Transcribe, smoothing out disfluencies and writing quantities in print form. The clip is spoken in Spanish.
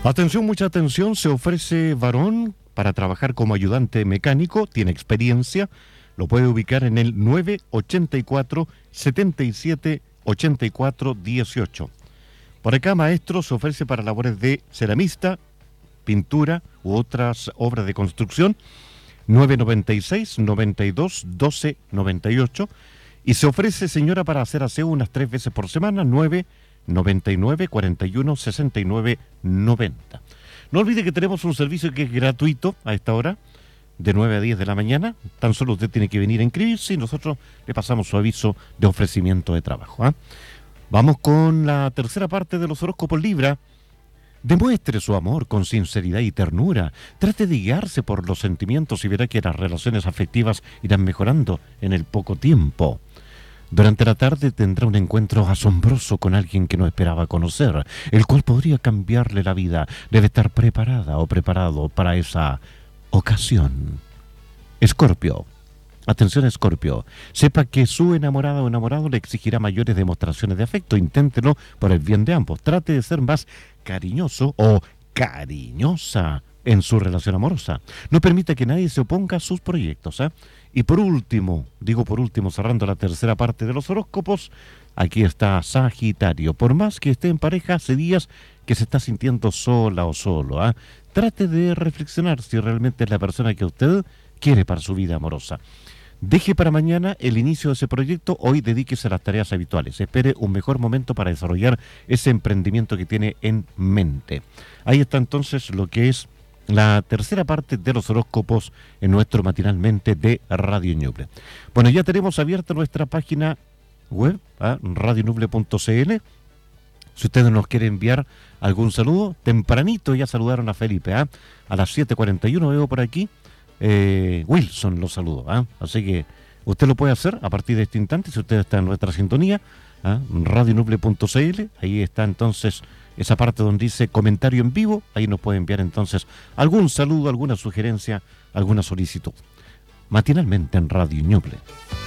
Atención, mucha atención, se ofrece varón para trabajar como ayudante mecánico, tiene experiencia, lo puede ubicar en el 984 77 84 18. Por acá, maestro, se ofrece para labores de ceramista, pintura u otras obras de construcción, 996 92 12 98. Y se ofrece, señora, para hacer aseo unas 3 veces por semana, 999 41 69 90. No olvide que tenemos un servicio que es gratuito a esta hora, de 9 a 10 de la mañana. Tan solo usted tiene que venir a inscribirse y nosotros le pasamos su aviso de ofrecimiento de trabajo. Vamos con la tercera parte de los horóscopos Libra. Demuestre su amor con sinceridad y ternura. Trate de guiarse por los sentimientos y verá que las relaciones afectivas irán mejorando en el poco tiempo. Durante la tarde tendrá un encuentro asombroso con alguien que no esperaba conocer, el cual podría cambiarle la vida. Debe estar preparada o preparado para esa ocasión. Escorpio. Atención, Escorpio. Sepa que su enamorada o enamorado le exigirá mayores demostraciones de afecto. Inténtelo por el bien de ambos. Trate de ser más cariñoso o cariñosa en su relación amorosa. No permita que nadie se oponga a sus proyectos. Y por último, cerrando la tercera parte de los horóscopos, aquí está Sagitario. Por más que esté en pareja, hace días que se está sintiendo sola o solo. Trate de reflexionar si realmente es la persona que usted quiere para su vida amorosa. Deje para mañana el inicio de ese proyecto, hoy dedíquese a las tareas habituales. Espere un mejor momento para desarrollar ese emprendimiento que tiene en mente. Ahí está entonces lo que es la tercera parte de los horóscopos en nuestro matinalmente de Radio Ñuble. Bueno, ya tenemos abierta nuestra página web, radioñuble.cl. Si ustedes nos quieren enviar algún saludo, tempranito ya saludaron a Felipe, a las 7:41 veo por aquí. Wilson los saludó, así que usted lo puede hacer a partir de este instante si usted está en nuestra sintonía, radioñuble.cl. Ahí está entonces esa parte donde dice comentario en vivo. Ahí nos puede enviar entonces algún saludo, alguna sugerencia, alguna solicitud. Matinalmente en Radio Ñuble.